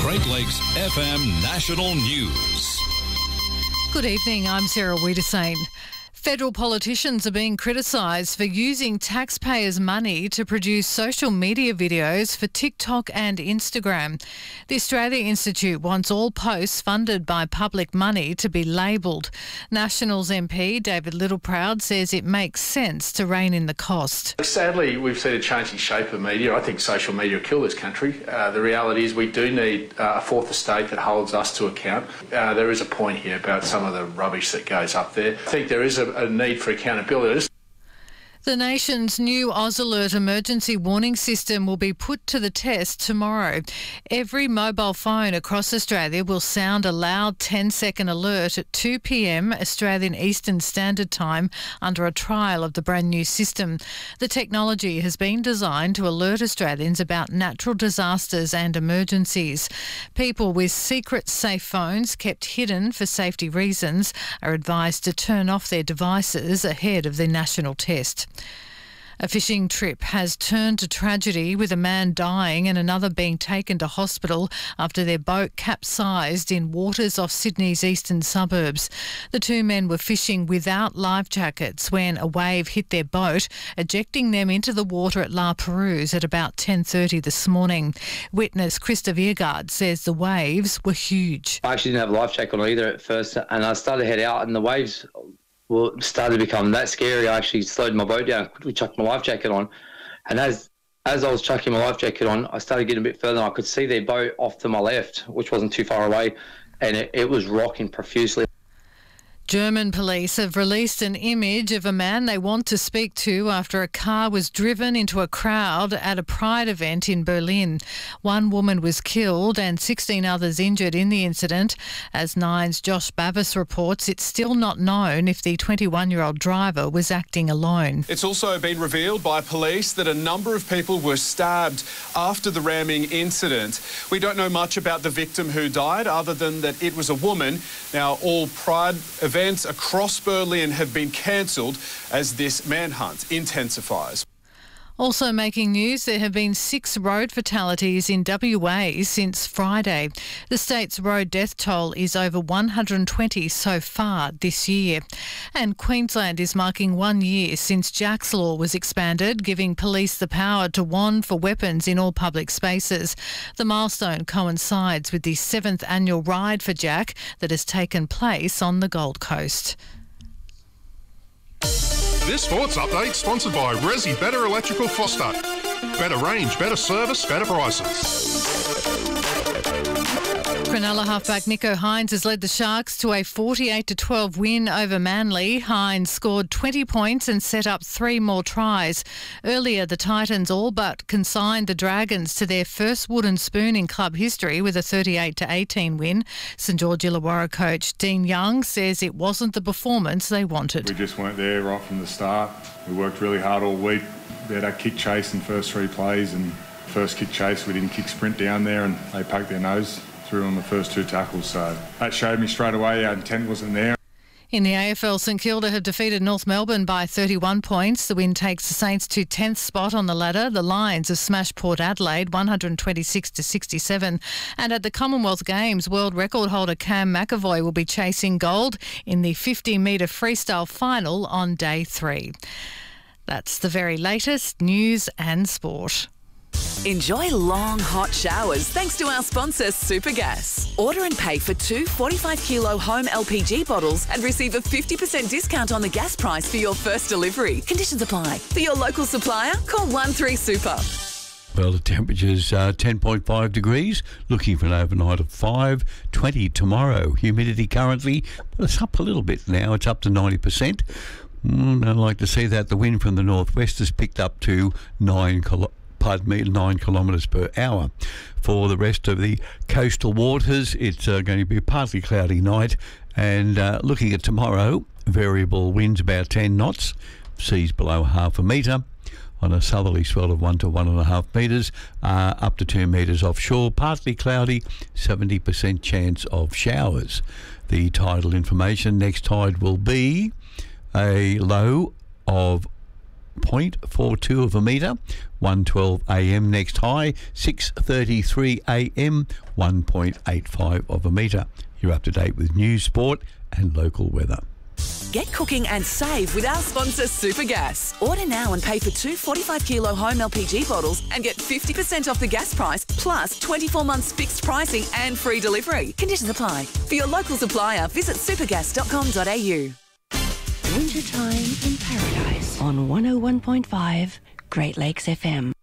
Great Lakes FM National News. Good evening, I'm Sarah Wiedersane. Federal politicians are being criticised for using taxpayers' money to produce social media videos for TikTok and Instagram. The Australia Institute wants all posts funded by public money to be labelled. Nationals MP David Littleproud says it makes sense to rein in the cost. Sadly, we've seen a changing shape of media. I think social media will kill this country. The reality is we do need a fourth estate that holds us to account. There is a point here about some of the rubbish that goes up there. I think there is a need for accountability. The nation's new AusAlert emergency warning system will be put to the test tomorrow. Every mobile phone across Australia will sound a loud 10-second alert at 2 p.m. Australian Eastern Standard Time under a trial of the brand new system. The technology has been designed to alert Australians about natural disasters and emergencies. People with secret safe phones kept hidden for safety reasons are advised to turn off their devices ahead of the national test. A fishing trip has turned to tragedy with a man dying and another being taken to hospital after their boat capsized in waters off Sydney's eastern suburbs. The two men were fishing without life jackets when a wave hit their boat, ejecting them into the water at La Perouse at about 10:30 this morning. Witness Krista Viergaard says the waves were huge. I actually didn't have a life jacket on either at first, and I started to head out and the waves started to become that scary. I actually slowed my boat down, quickly chucked my life jacket on, and as I was chucking my life jacket on, I started getting a bit further and I could see their boat off to my left, which wasn't too far away, and it was rocking profusely. German police have released an image of a man they want to speak to after a car was driven into a crowd at a Pride event in Berlin. One woman was killed and 16 others injured in the incident. As Nine's Josh Bavis reports, it's still not known if the 21-year-old driver was acting alone. It's also been revealed by police that a number of people were stabbed after the ramming incident. We don't know much about the victim who died other than that it was a woman. Now, all Pride events across Berlin have been cancelled as this manhunt intensifies. Also making news, there have been 6 road fatalities in WA since Friday. The state's road death toll is over 120 so far this year. And Queensland is marking 1 year since Jack's Law was expanded, giving police the power to wand for weapons in all public spaces. The milestone coincides with the 7th annual Ride for Jack that has taken place on the Gold Coast. This sports update sponsored by Resi Better Electrical Foster. Better range, better service, better prices. Cronulla halfback Nico Hines has led the Sharks to a 48-12 win over Manly. Hines scored 20 points and set up 3 more tries. Earlier, the Titans all but consigned the Dragons to their first wooden spoon in club history with a 38-18 win. St George Illawarra coach Dean Young says it wasn't the performance they wanted. We just weren't there right from the start. We worked really hard all week. We had our kick chase in the first 3 plays, and first kick chase we didn't kick sprint down there and they poked their nose through on the first 2 tackles, so that showed me straight away our intent wasn't there. In the AFL, St Kilda have defeated North Melbourne by 31 points. The win takes the Saints to 10th spot on the ladder. The Lions have smashed Port Adelaide 126-67. And at the Commonwealth Games, world record holder Cam McAvoy will be chasing gold in the 50-metre freestyle final on day 3. That's the very latest news and sport. Enjoy long, hot showers thanks to our sponsor, Supergas. Order and pay for 2 45-kilo home LPG bottles and receive a 50% discount on the gas price for your first delivery. Conditions apply. For your local supplier, call 13-SUPER. Well, the temperature's 10.5 degrees, looking for an overnight of 5, tomorrow. Humidity currently, well, it's up a little bit now. It's up to 90%. I'd like to see that. The wind from the northwest has picked up to 9 kilometres per hour. For the rest of the coastal waters, it's going to be a partly cloudy night, and looking at tomorrow, variable winds about 10 knots, seas below half a metre, on a southerly swell of 1 to 1.5 metres, up to 2 metres offshore, partly cloudy, 70% chance of showers. The tidal information, next tide will be a low of 0.42 of a metre. 1:12 a.m. next high. 6:33 a.m. 1.85 of a metre. You're up to date with news, sport and local weather. Get cooking and save with our sponsor Supergas. Order now and pay for 2 45-kilo home LPG bottles and get 50% off the gas price, plus 24 months fixed pricing and free delivery. Conditions apply. For your local supplier, visit supergas.com.au. Wintertime in Paradise on 101.5 Great Lakes FM.